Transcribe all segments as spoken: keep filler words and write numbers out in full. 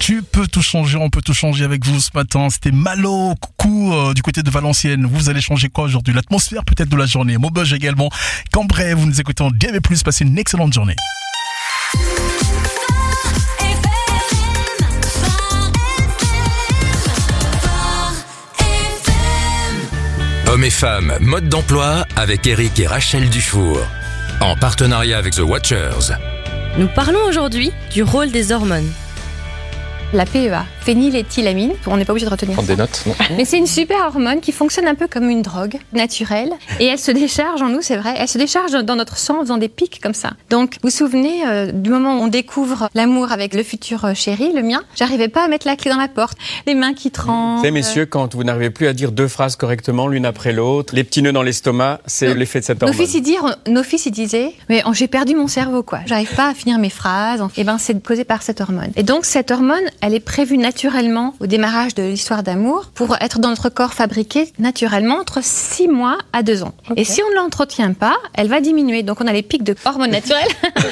Tu peux tout changer, on peut tout changer avec vous ce matin. C'était Malo, coucou euh, du côté de Valenciennes. Vous allez changer quoi aujourd'hui? L'atmosphère peut-être de la journée. Maubeuge également. Cambrai, vous nous écoutez en D A B plus. Passez une excellente journée. Hommes et femmes, mode d'emploi avec Eric et Rachel Dufour. En partenariat avec The Watchers. Nous parlons aujourd'hui du rôle des hormones. La P E A, phényléthylamine, on n'est pas obligé de retenir Prendre ça. des notes, non? Mais c'est une super hormone qui fonctionne un peu comme une drogue naturelle et elle se décharge en nous, c'est vrai, elle se décharge dans notre sang en faisant des pics comme ça. Donc, vous vous souvenez euh, du moment où on découvre l'amour avec le futur euh, chéri, le mien, j'arrivais pas à mettre la clé dans la porte, les mains qui tremblent. Vous savez, messieurs, quand vous n'arrivez plus à dire deux phrases correctement l'une après l'autre, les petits nœuds dans l'estomac, c'est Non. l'effet de cette Nos hormone. fils, ils disent, nos fils, ils disaient, mais oh, j'ai perdu mon cerveau, quoi. J'arrive pas à finir mes phrases. Et ben, c'est causé par cette hormone. Et donc, cette hormone, elle est prévue naturellement au démarrage de l'histoire d'amour pour être dans notre corps fabriquée naturellement entre six mois à deux ans. Okay. Et si on ne l'entretient pas, elle va diminuer. Donc, on a les pics de hormones naturelles.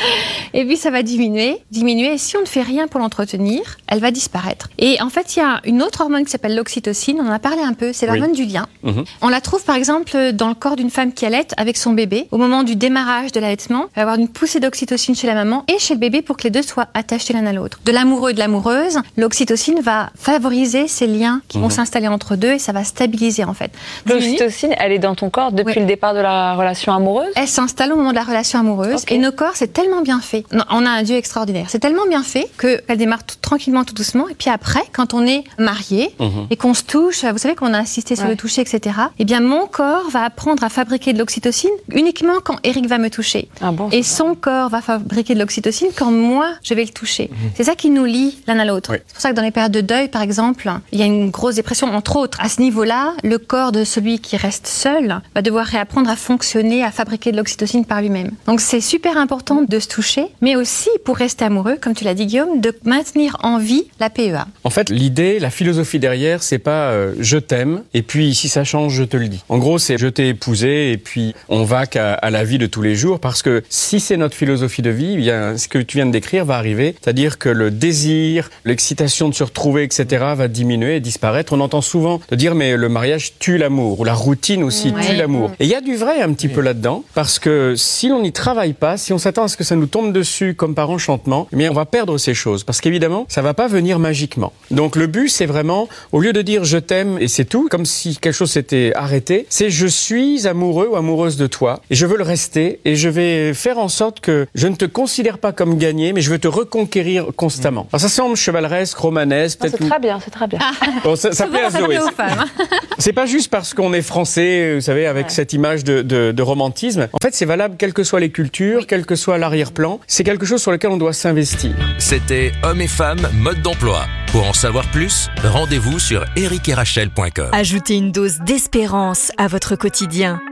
Et puis, ça va diminuer, diminuer. Et si on ne fait rien pour l'entretenir, elle va disparaître. Et en fait, il y a une autre hormone qui s'appelle l'oxytocine. On en a parlé un peu. C'est l'hormone oui. du lien. Mm-hmm. On la trouve, par exemple, dans le corps d'une femme qui allaite avec son bébé. Au moment du démarrage de l'allaitement, il va y avoir une poussée d'oxytocine chez la maman et chez le bébé pour que les deux soient attachés l'un à l'autre. De l'amoureux et de l'amoureuse, l'oxytocine va favoriser ces liens qui mmh. vont s'installer entre deux et ça va stabiliser, en fait. L'oxytocine, elle est dans ton corps depuis oui. le départ de la relation amoureuse? Elle s'installe au moment de la relation amoureuse. Okay. Et nos corps, c'est tellement bien fait. On a un Dieu extraordinaire. C'est tellement bien fait qu'elle démarre tout, tranquillement, tout doucement. Et puis après, quand on est marié mmh. et qu'on se touche, vous savez qu'on a insisté sur ouais. le toucher, et cetera. Eh bien, mon corps va apprendre à fabriquer de l'oxytocine uniquement quand Eric va me toucher. Ah bon, et son corps va fabriquer de l'oxytocine quand moi, je vais le toucher. Mmh. C'est ça qui nous lie l'un à l'autre. Oui. C'est pour ça que dans les périodes de deuil, par exemple, il y a une grosse dépression, entre autres. À ce niveau-là, le corps de celui qui reste seul va devoir réapprendre à fonctionner, à fabriquer de l'oxytocine par lui-même. Donc c'est super important de se toucher, mais aussi, pour rester amoureux, comme tu l'as dit Guillaume, de maintenir en vie la P E A. En fait, l'idée, la philosophie derrière, c'est pas euh, je t'aime, et puis si ça change, je te le dis. En gros, c'est je t'ai épousé, et puis on va qu'à à la vie de tous les jours, parce que si c'est notre philosophie de vie, bien, ce que tu viens de décrire va arriver, c'est-à-dire que le désir, l'excitation de se retrouver, et cetera, va diminuer et disparaître. On entend souvent de dire mais le mariage tue l'amour, ou la routine aussi ouais. tue l'amour. Et il y a du vrai un petit ouais. peu là-dedans, parce que si on n'y travaille pas, si on s'attend à ce que ça nous tombe dessus comme par enchantement, eh bien on va perdre ces choses, parce qu'évidemment, ça va pas venir magiquement. Donc le but, c'est vraiment, au lieu de dire je t'aime et c'est tout, comme si quelque chose s'était arrêté, c'est je suis amoureux ou amoureuse de toi, et je veux le rester, et je vais faire en sorte que je ne te considère pas comme gagné, mais je veux te reconquérir constamment. Alors ça semble chevaleresque, romanesque, peut-être... C'est très bien, c'est très bien. Bon, ça, ça plaît à Zoé. C'est pas juste parce qu'on est français, vous savez, avec ouais. cette image de, de, de romantisme. En fait, c'est valable quelles que soient les cultures, oui. quel que soit l'arrière-plan. C'est quelque chose sur lequel on doit s'investir. C'était Hommes et femmes, mode d'emploi. Pour en savoir plus, rendez-vous sur eric et rachel point com. Ajoutez une dose d'espérance à votre quotidien.